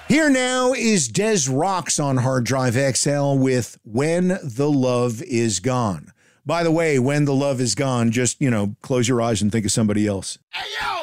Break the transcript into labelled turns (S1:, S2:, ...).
S1: Here now is Des Rocks on Hard Drive XL with When the Love Is Gone. By the way, when the love is gone, just, close your eyes and think of somebody else.
S2: Hey, yo!